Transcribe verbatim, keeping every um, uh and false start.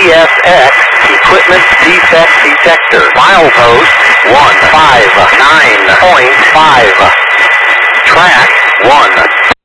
S X Equipment Defect Detector. Milepost one five nine point five. Track one.